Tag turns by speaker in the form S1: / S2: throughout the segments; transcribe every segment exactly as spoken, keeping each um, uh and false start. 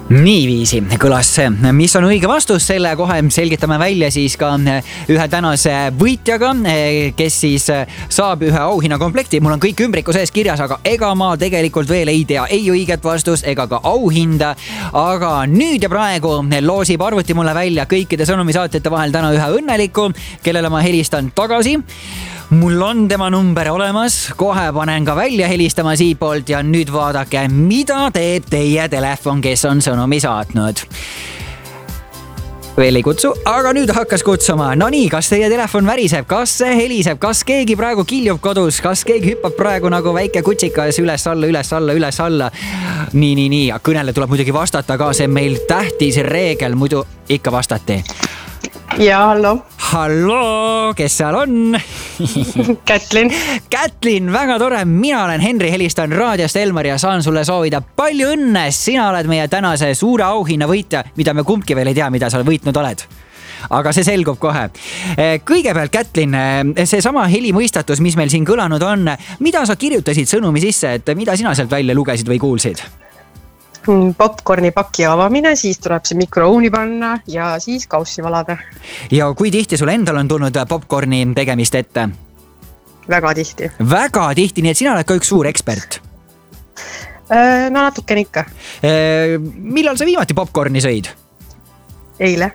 S1: Niiviisi kõlas see, mis on õige vastus, selle kohe selgitame välja siis ka ühe tänase võitjaga, kes siis saab ühe auhinnakomplekti. Mul on kõik ümbriku sees kirjas, aga ega ma tegelikult veel ei tea ei õiget vastust ega ka auhinda. Aga nüüd ja praegu loosib arvuti mulle välja kõikide sõnumisaatjate vahel täna ühe õnneliku, kellele ma helistan tagasi. Mul on tema number olemas, kohe panen ka välja helistama siit poolt ja nüüd vaadake, mida teeb teie telefon, kes on sõnumi saatnud. Veel ei kutsu, aga nüüd hakkas kutsuma. No nii, kas teie telefon väriseb, kas see heliseb, kas keegi praegu kiljub kodus, kas keegi hüppab praegu nagu väike kutsikas üles alla, üles alla, üles alla. Nii, nii, nii, kõnele tuleb muidugi vastata ka, see meil tähtis reegel, muidu ikka vastati.
S2: Ja, hallo.
S1: Hallo, kes seal on?
S2: Kätlin.
S1: Kätlin, väga tore. Mina olen Henri, helistan raadiost Elmar ja saan sulle soovida palju õnne. Sina oled meie tänase suure auhinna võitja, mida me kumbki veel ei tea, mida sa võitnud oled. Aga see selgub kohe. Kõigepealt, Kätlin, see sama helimõistatus, mis meil siin kõlanud on, mida sa kirjutasid sõnumi sisse, et mida sina sealt välja lugesid või kuulsid?
S2: Popcorni paki avamine, siis tuleb see mikrouuni panna ja siis kaussi valada.
S1: Ja kui tihti sul endal on tulnud popcorni tegemist ette?
S2: Väga tihti.
S1: Väga tihti, nii et sina oled ka üks suur ekspert.
S2: No natuken ikka.
S1: Millal sa viimati popcorni sõid?
S2: Eile.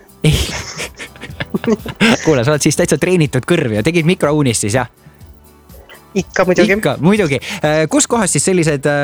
S1: Kuule, sa oled siis täitsa treenitud kõrv ja tegid mikrouunist siis, jah?
S2: Ikka muidugi.
S1: Ikka, muidugi. Kus kohas siis sellised